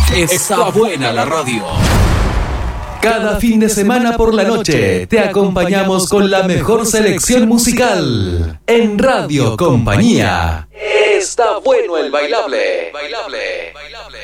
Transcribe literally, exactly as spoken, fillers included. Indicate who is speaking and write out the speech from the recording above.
Speaker 1: Está buena la radio.
Speaker 2: Cada fin de semana por la noche te acompañamos con la mejor selección musical en Radio Compañía. Está bueno el bailable. Bailable, bailable.